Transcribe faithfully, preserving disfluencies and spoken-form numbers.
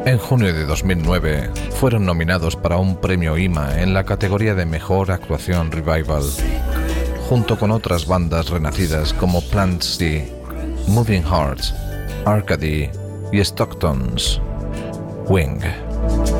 En junio de dos mil nueve fueron nominados para un premio I M A en la categoría de Mejor Actuación Revival, junto con otras bandas renacidas como Plant C, Moving Hearts, Arcady y Stockton's Wing.